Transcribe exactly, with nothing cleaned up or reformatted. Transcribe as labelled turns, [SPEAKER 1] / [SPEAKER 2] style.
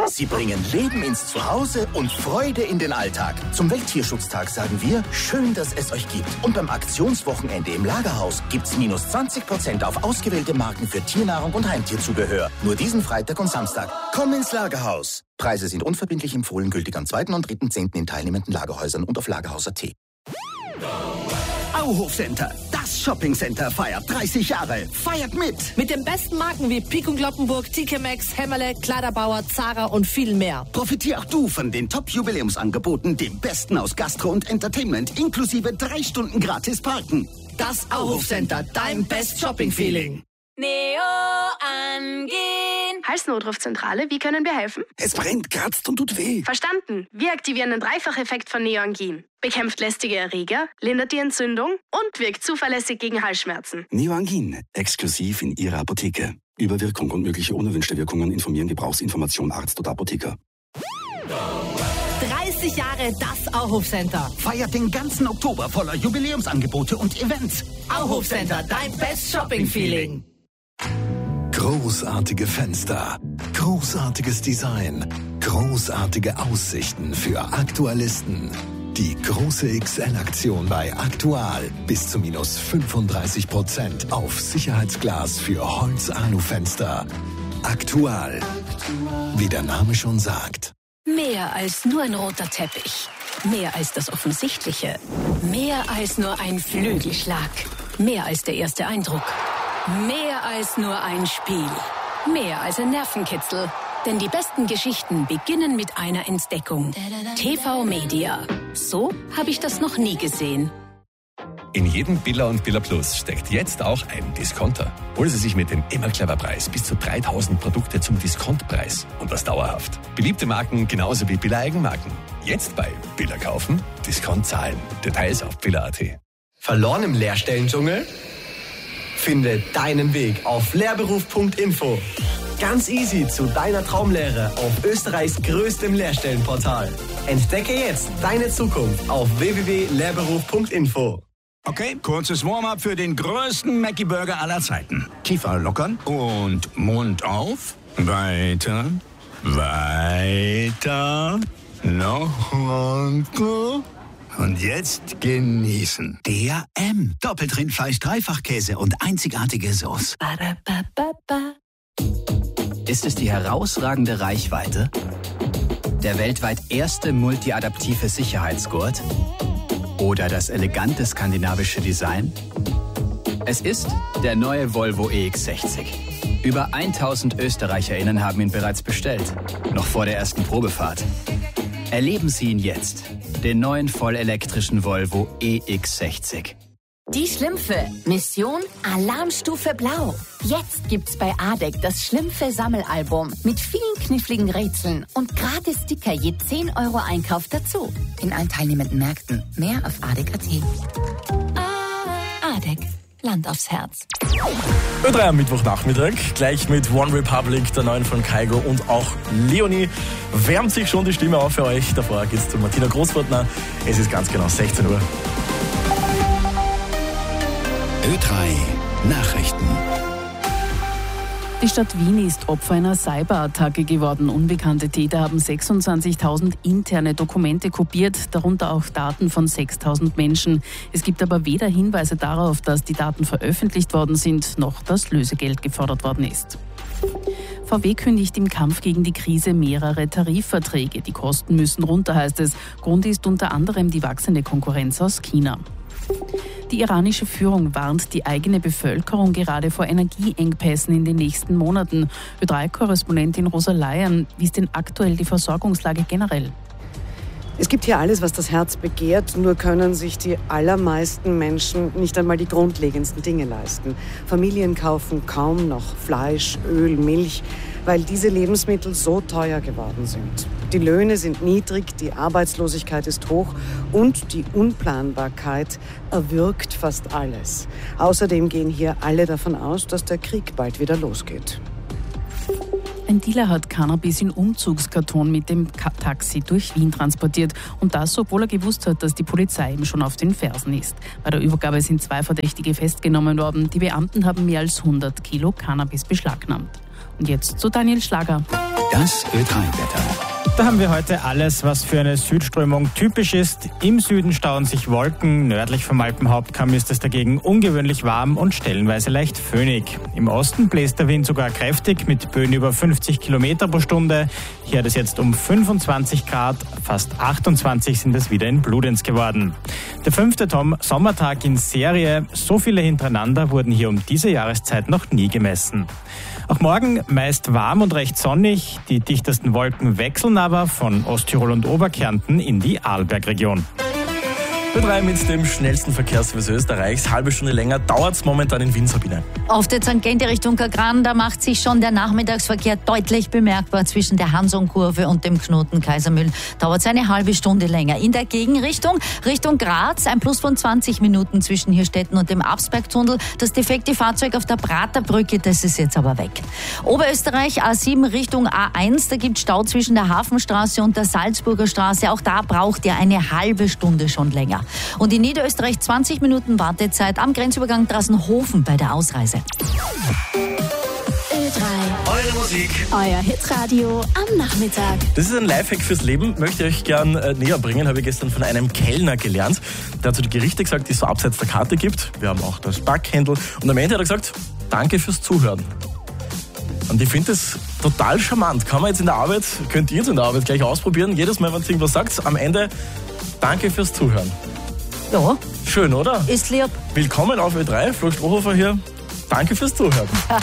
[SPEAKER 1] Sie bringen Leben ins Zuhause und Freude in den Alltag. Zum Welttierschutztag sagen wir, schön, dass es euch gibt. Und beim Aktionswochenende im Lagerhaus gibt's minus zwanzig Prozent auf ausgewählte Marken für Tiernahrung und Heimtierzubehör. Nur diesen Freitag und Samstag. Komm ins Lagerhaus. Preise sind unverbindlich empfohlen, gültig am zweiten und dritten zehnten in teilnehmenden Lagerhäusern und auf lagerhaus punkt a t.
[SPEAKER 2] Auhof Center, das Shoppingcenter feiert dreißig Jahre. Feiert mit!
[SPEAKER 3] Mit den besten Marken wie Pik und Kloppenburg, T K Maxx, Hämmerle, Kleiderbauer, Zara und viel mehr.
[SPEAKER 2] Profitier auch du von den Top-Jubiläumsangeboten, dem Besten aus Gastro und Entertainment, inklusive drei Stunden gratis parken.
[SPEAKER 3] Das Auhof Center, dein Best Shopping Feeling.
[SPEAKER 4] Neo angehen.
[SPEAKER 5] Halsnotrufzentrale, wie können wir helfen?
[SPEAKER 2] Es brennt, kratzt und tut weh.
[SPEAKER 5] Verstanden. Wir aktivieren den Dreifacheffekt von Neoangin. Bekämpft lästige Erreger, lindert die Entzündung und wirkt zuverlässig gegen Halsschmerzen.
[SPEAKER 6] Neoangin, exklusiv in Ihrer Apotheke. Über Wirkung und mögliche unerwünschte Wirkungen informieren Gebrauchsinformation Arzt oder Apotheker.
[SPEAKER 3] dreißig Jahre das Auhof Center.
[SPEAKER 2] Feiert den ganzen Oktober voller Jubiläumsangebote und Events.
[SPEAKER 3] Auhof Center, dein Best Shopping Feeling.
[SPEAKER 7] Großartige Fenster, großartiges Design, großartige Aussichten für Aktualisten. Die große X L-Aktion bei Aktual. Bis zu minus fünfunddreißig Prozent auf Sicherheitsglas für Holz-Alu-Fenster. Aktual. Wie der Name schon sagt.
[SPEAKER 8] Mehr als nur ein roter Teppich. Mehr als das Offensichtliche. Mehr als nur ein Flügelschlag. Mehr als der erste Eindruck. Mehr als nur ein Spiel. Mehr als ein Nervenkitzel. Denn die besten Geschichten beginnen mit einer Entdeckung. T V Media. So habe ich das noch nie gesehen.
[SPEAKER 9] In jedem Billa und Billa Plus steckt jetzt auch ein Discounter. Holen Sie sich mit dem immer clever Preis bis zu dreitausend Produkte zum Diskontpreis. Und das dauerhaft. Beliebte Marken genauso wie Billa Eigenmarken. Jetzt bei Billa kaufen, Discount zahlen. Details auf billa punkt a t.
[SPEAKER 10] Verloren im Lehrstellendschungel? Finde deinen Weg auf lehrberuf punkt info. Ganz easy zu deiner Traumlehre auf Österreichs größtem Lehrstellenportal. Entdecke jetzt deine Zukunft auf w w w punkt lehrberuf punkt info.
[SPEAKER 11] Okay, kurzes Warm-up für den größten Mackie-Burger aller Zeiten. Kiefer lockern und Mund auf. Weiter, weiter, noch runter. Und jetzt genießen.
[SPEAKER 2] D R M. Doppeltrindfleisch, Dreifachkäse und einzigartige Sauce.
[SPEAKER 12] Ist es die herausragende Reichweite? Der weltweit erste multiadaptive Sicherheitsgurt? Oder das elegante skandinavische Design? Es ist der neue Volvo E X sechzig. Über tausend ÖsterreicherInnen haben ihn bereits bestellt. Noch vor der ersten Probefahrt. Erleben Sie ihn jetzt. Den neuen vollelektrischen Volvo E X sechzig.
[SPEAKER 4] Die Schlümpfe. Mission Alarmstufe Blau. Jetzt gibt's bei A D E C das Schlümpfe-Sammelalbum mit vielen kniffligen Rätseln und gratis Sticker je zehn Euro Einkauf dazu. In allen teilnehmenden Märkten. Mehr auf A D E C punkt a t. A D E C. Land aufs Herz.
[SPEAKER 13] Ö drei am Mittwochnachmittag, gleich mit One Republic, der neuen von Kygo und auch Leonie. Wärmt sich schon die Stimme auf für euch. Davor geht's zu Martina Großfortner. Es ist ganz genau sechzehn Uhr.
[SPEAKER 7] Ö drei Nachrichten.
[SPEAKER 14] Die Stadt Wien ist Opfer einer Cyberattacke geworden. Unbekannte Täter haben sechsundzwanzigtausend interne Dokumente kopiert, darunter auch Daten von sechstausend Menschen. Es gibt aber weder Hinweise darauf, dass die Daten veröffentlicht worden sind, noch dass Lösegeld gefordert worden ist. V W kündigt im Kampf gegen die Krise mehrere Tarifverträge. Die Kosten müssen runter, heißt es. Grund ist unter anderem die wachsende Konkurrenz aus China. Die iranische Führung warnt die eigene Bevölkerung gerade vor Energieengpässen in den nächsten Monaten. Ö drei Korrespondentin Rosa Layan, wie ist denn aktuell die Versorgungslage generell?
[SPEAKER 15] Es gibt hier alles, was das Herz begehrt, nur können sich die allermeisten Menschen nicht einmal die grundlegendsten Dinge leisten. Familien kaufen kaum noch Fleisch, Öl, Milch, weil diese Lebensmittel so teuer geworden sind. Die Löhne sind niedrig, die Arbeitslosigkeit ist hoch und die Unplanbarkeit erwürgt fast alles. Außerdem gehen hier alle davon aus, dass der Krieg bald wieder losgeht.
[SPEAKER 14] Ein Dealer hat Cannabis in Umzugskarton mit dem Taxi durch Wien transportiert. Und das, obwohl er gewusst hat, dass die Polizei ihm schon auf den Fersen ist. Bei der Übergabe sind zwei Verdächtige festgenommen worden. Die Beamten haben mehr als hundert Kilo Cannabis beschlagnahmt. Und jetzt zu Daniel Schlager.
[SPEAKER 6] Das Ö drei Wetter.
[SPEAKER 16] Da haben wir heute alles, was für eine Südströmung typisch ist. Im Süden stauen sich Wolken, nördlich vom Alpenhauptkamm ist es dagegen ungewöhnlich warm und stellenweise leicht föhnig. Im Osten bläst der Wind sogar kräftig mit Böen über fünfzig Kilometer pro Stunde. Hier hat es jetzt um fünfundzwanzig Grad, fast achtundzwanzig sind es wieder in Bludenz geworden. Der fünfte Tom Sommertag in Serie, so viele hintereinander wurden hier um diese Jahreszeit noch nie gemessen. Auch morgen meist warm und recht sonnig, die dichtesten Wolken wechseln aber von Osttirol und Oberkärnten in die Arlbergregion.
[SPEAKER 13] Ö drei mit dem schnellsten Verkehrsservice Österreichs. Halbe Stunde länger dauert es momentan in Wien, Sabine.
[SPEAKER 17] Auf der Tangente Richtung Kagran, da macht sich schon der Nachmittagsverkehr deutlich bemerkbar zwischen der Hansonkurve und dem Knoten Kaisermühl. Dauert es eine halbe Stunde länger. In der Gegenrichtung, Richtung Graz, ein Plus von zwanzig Minuten zwischen Hirstetten und dem Absbergtunnel. Das defekte Fahrzeug auf der Praterbrücke, das ist jetzt aber weg. Oberösterreich, A sieben Richtung A eins, da gibt es Stau zwischen der Hafenstraße und der Salzburger Straße. Auch da braucht ihr eine halbe Stunde schon länger. Und in Niederösterreich zwanzig Minuten Wartezeit am Grenzübergang Drassenhofen bei der Ausreise.
[SPEAKER 8] Ö drei.
[SPEAKER 13] Eure Musik.
[SPEAKER 8] Euer Hitradio am Nachmittag.
[SPEAKER 13] Das ist ein Lifehack fürs Leben, möchte ich euch gern äh, näher bringen, habe ich gestern von einem Kellner gelernt. Der hat so die Gerichte gesagt, die es so abseits der Karte gibt. Wir haben auch das Backhändel. Und am Ende hat er gesagt, danke fürs Zuhören. Und ich finde das total charmant. Kann man jetzt in der Arbeit, könnt ihr jetzt in der Arbeit gleich ausprobieren. Jedes Mal, wenn ihr irgendwas sagt, am Ende danke fürs Zuhören.
[SPEAKER 17] Ja.
[SPEAKER 13] Schön, oder?
[SPEAKER 17] Ist lieb.
[SPEAKER 13] Willkommen auf Ö drei, Flo Strohhofer hier. Danke fürs Zuhören.